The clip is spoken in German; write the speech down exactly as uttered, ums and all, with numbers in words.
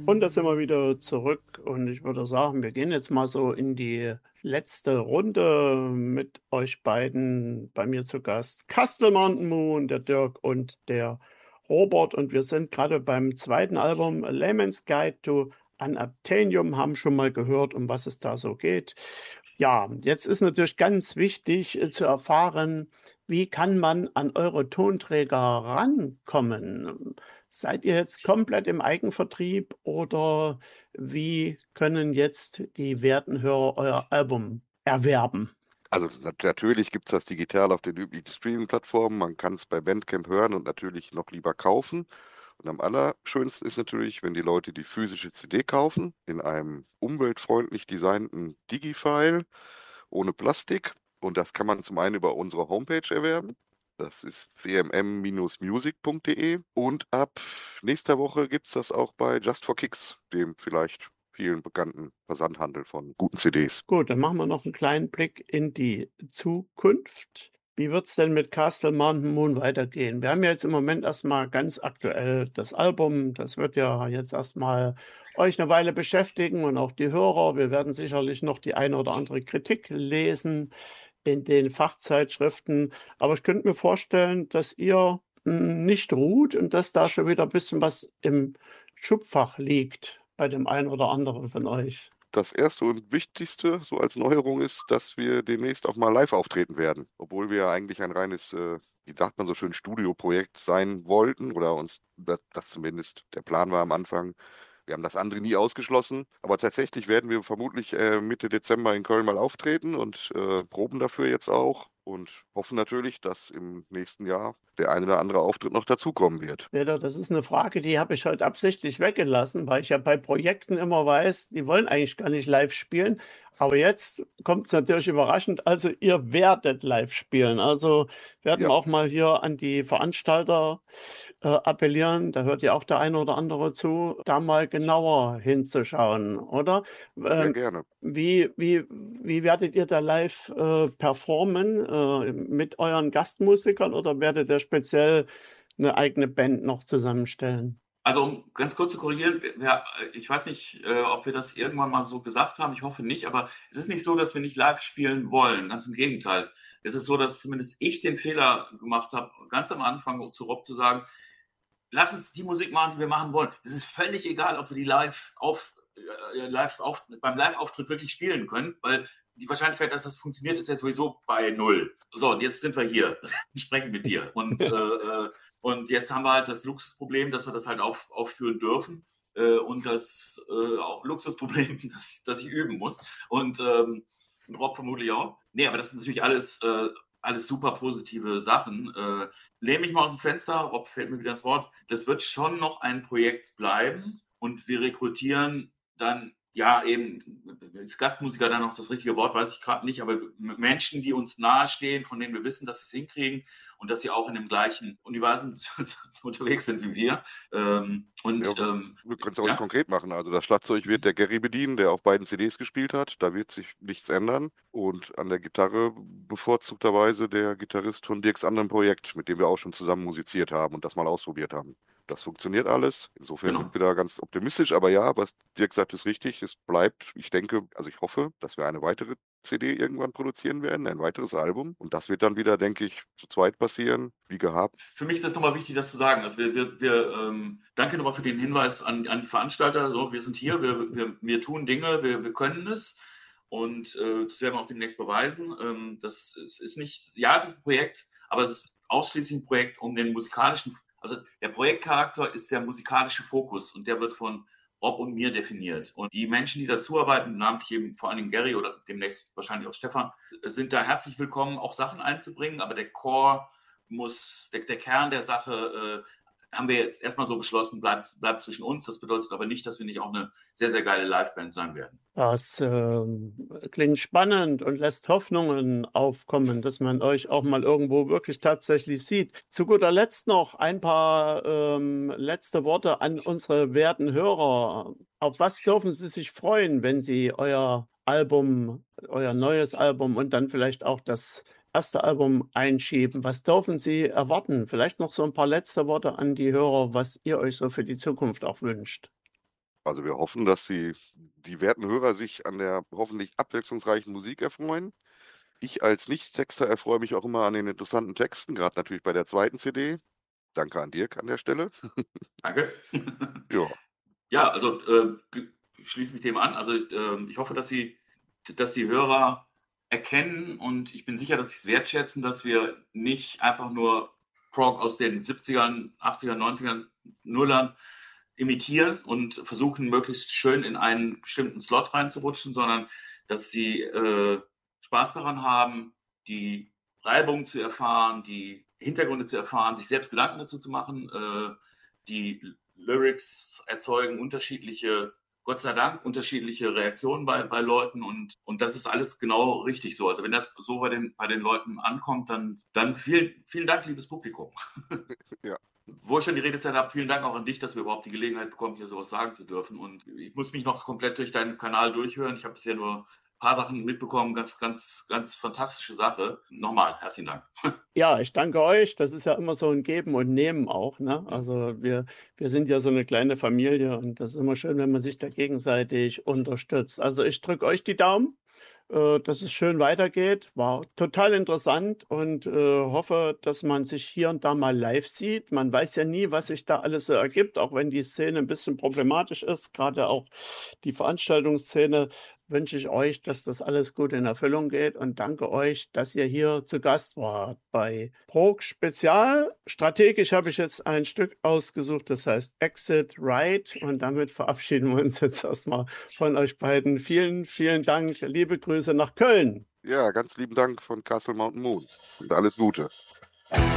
Und da sind wir wieder zurück und ich würde sagen, wir gehen jetzt mal so in die letzte Runde mit euch beiden. Bei mir zu Gast Castle Mountain Moon, der Dirk und der Robert. Und wir sind gerade beim zweiten Album Layman's Guide to Unobtainium, haben schon mal gehört, um was es da so geht. Ja, jetzt ist natürlich ganz wichtig äh, zu erfahren, wie kann man an eure Tonträger rankommen? Seid ihr jetzt komplett im Eigenvertrieb oder wie können jetzt die werten Hörer euer Album erwerben? Also nat- natürlich gibt es das digital auf den üblichen Streaming-Plattformen. Man kann es bei Bandcamp hören und natürlich noch lieber kaufen. Und am allerschönsten ist natürlich, wenn die Leute die physische C D kaufen, in einem umweltfreundlich designten Digi-File ohne Plastik. Und das kann man zum einen über unsere Homepage erwerben. Das ist c m m music punkt d e. Und ab nächster Woche gibt es das auch bei Just for Kicks, dem vielleicht vielen bekannten Versandhandel von guten C Ds. Gut, dann machen wir noch einen kleinen Blick in die Zukunft. Wie wird's denn mit Castle Mountain Moon weitergehen? Wir haben ja jetzt im Moment erst mal ganz aktuell das Album. Das wird ja jetzt erst mal euch eine Weile beschäftigen und auch die Hörer. Wir werden sicherlich noch die eine oder andere Kritik lesen in den Fachzeitschriften. Aber ich könnte mir vorstellen, dass ihr, hm, nicht ruht und dass da schon wieder ein bisschen was im Schubfach liegt bei dem einen oder anderen von euch. Das erste und wichtigste, so als Neuerung, ist, dass wir demnächst auch mal live auftreten werden. Obwohl wir ja eigentlich ein reines, äh, wie sagt man so schön, Studioprojekt sein wollten oder uns das, das zumindest der Plan war am Anfang. Wir haben das andere nie ausgeschlossen, aber tatsächlich werden wir vermutlich äh, Mitte Dezember in Köln mal auftreten und äh, proben dafür jetzt auch und hoffen natürlich, dass im nächsten Jahr der ein oder andere Auftritt noch dazukommen wird. Peter, das ist eine Frage, die habe ich heute absichtlich weggelassen, weil ich ja bei Projekten immer weiß, die wollen eigentlich gar nicht live spielen. Aber jetzt kommt es natürlich überraschend. Also ihr werdet live spielen. Also werden Ja, wir auch mal hier an die Veranstalter äh, appellieren. Da hört ja auch der eine oder andere zu, da mal genauer hinzuschauen, oder? sehr Ähm, gerne. wie, wie, wie werdet ihr da live äh, performen? Äh, mit euren Gastmusikern oder werdet ihr speziell eine eigene Band noch zusammenstellen? Also um ganz kurz zu korrigieren, ja, ich weiß nicht, äh, ob wir das irgendwann mal so gesagt haben, ich hoffe nicht, aber es ist nicht so, dass wir nicht live spielen wollen, ganz im Gegenteil. Es ist so, dass zumindest ich den Fehler gemacht habe, ganz am Anfang zu Rob zu sagen, lass uns die Musik machen, die wir machen wollen. Es ist völlig egal, ob wir die live auf, äh, live auf beim Live-Auftritt wirklich spielen können, weil die Wahrscheinlichkeit, dass das funktioniert, ist ja sowieso bei null. So, und jetzt sind wir hier, sprechen mit dir. Und, äh, äh, und jetzt haben wir halt das Luxusproblem, dass wir das halt auf, aufführen dürfen. Äh, und das äh, auch Luxusproblem, dass, dass ich üben muss. Und ähm, Rob vermutlich auch. Nee, aber das sind natürlich alles, äh, alles super positive Sachen. Äh, lehne mich mal aus dem Fenster, Rob fällt mir wieder ins Wort. Das wird schon noch ein Projekt bleiben und wir rekrutieren dann, ja, eben, ist Gastmusiker dann noch das richtige Wort, weiß ich gerade nicht, aber Menschen, die uns nahestehen, von denen wir wissen, dass sie es hinkriegen und dass sie auch in dem gleichen Universum unterwegs sind wie wir. Ähm, und Ja, ähm, wir können es auch ja, konkret machen. Also das Schlagzeug wird der Gary bedienen, der auf beiden C Ds gespielt hat. Da wird sich nichts ändern. Und an der Gitarre bevorzugterweise der Gitarrist von Dirks anderem Projekt, mit dem wir auch schon zusammen musiziert haben und das mal ausprobiert haben. Das funktioniert alles. Insofern sind genau. wir da ganz optimistisch. Aber ja, was Dirk sagt, ist richtig. Es bleibt, ich denke, also ich hoffe, dass wir eine weitere C D irgendwann produzieren werden, ein weiteres Album. Und das wird dann wieder, denke ich, zu zweit passieren, wie gehabt. Für mich ist das nochmal wichtig, das zu sagen. Also wir, wir, wir ähm, danke nochmal für den Hinweis an, an die Veranstalter. So, wir sind hier, wir, wir, wir tun Dinge, wir, wir können es. Und äh, das werden wir auch demnächst beweisen. Ähm, das ist, ist nicht, ja, es ist ein Projekt, aber es ist ausschließlich ein Projekt um den musikalischen, also der Projektcharakter ist der musikalische Fokus und der wird von Rob und mir definiert. Und die Menschen, die dazuarbeiten, namentlich eben vor allem Gary oder demnächst wahrscheinlich auch Stefan, sind da herzlich willkommen, auch Sachen einzubringen, aber der Core muss, der, der Kern der Sache äh, haben wir jetzt erstmal so beschlossen, bleibt, bleibt zwischen uns. Das bedeutet aber nicht, dass wir nicht auch eine sehr, sehr geile Liveband sein werden. Das ähm, klingt spannend und lässt Hoffnungen aufkommen, dass man euch auch mal irgendwo wirklich tatsächlich sieht. Zu guter Letzt noch ein paar ähm, letzte Worte an unsere werten Hörer. Auf was dürfen Sie sich freuen, wenn Sie euer Album, euer neues Album und dann vielleicht auch das erste Album einschieben? Was dürfen Sie erwarten? Vielleicht noch so ein paar letzte Worte an die Hörer, was ihr euch so für die Zukunft auch wünscht. Also wir hoffen, dass die, die werten Hörer sich an der hoffentlich abwechslungsreichen Musik erfreuen. Ich als Nicht-Texter erfreue mich auch immer an den interessanten Texten, gerade natürlich bei der zweiten C D. Danke an Dirk an der Stelle. Danke. Ja, Ja, also äh, ge- ich schließe mich dem an. Also ähm, ich hoffe, dass Sie, dass die Hörer erkennen und ich bin sicher, dass sie es wertschätzen, dass wir nicht einfach nur Prog aus den siebzigern, achtzigern, neunzigern, Nullern imitieren und versuchen, möglichst schön in einen bestimmten Slot reinzurutschen, sondern dass sie äh, Spaß daran haben, die Reibung zu erfahren, die Hintergründe zu erfahren, sich selbst Gedanken dazu zu machen. Äh, die Lyrics erzeugen unterschiedliche, Gott sei Dank, unterschiedliche Reaktionen bei, bei Leuten und, und das ist alles genau richtig so. Also wenn das so bei den, bei den Leuten ankommt, dann, dann vielen, vielen Dank, liebes Publikum. ja. Wo ich schon die Redezeit habe, vielen Dank auch an dich, dass wir überhaupt die Gelegenheit bekommen, hier sowas sagen zu dürfen. Und ich muss mich noch komplett durch deinen Kanal durchhören. Ich habe bisher nur ein paar Sachen mitbekommen. Ganz, ganz, ganz fantastische Sache. Nochmal, herzlichen Dank. Ja, ich danke euch. Das ist ja immer so ein Geben und Nehmen auch, ne? Also wir, wir sind ja so eine kleine Familie und das ist immer schön, wenn man sich da gegenseitig unterstützt. Also ich drücke euch die Daumen, äh, dass es schön weitergeht. War total interessant und äh, hoffe, dass man sich hier und da mal live sieht. Man weiß ja nie, was sich da alles so ergibt, auch wenn die Szene ein bisschen problematisch ist, gerade auch die Veranstaltungsszene. Wünsche ich euch, dass das alles gut in Erfüllung geht und danke euch, dass ihr hier zu Gast wart bei Prog Spezial. Strategisch habe ich jetzt ein Stück ausgesucht, das heißt Exit Right und damit verabschieden wir uns jetzt erstmal von euch beiden. Vielen, vielen Dank. Liebe Grüße nach Köln. Ja, ganz lieben Dank von Castle Mountain Moon und alles Gute.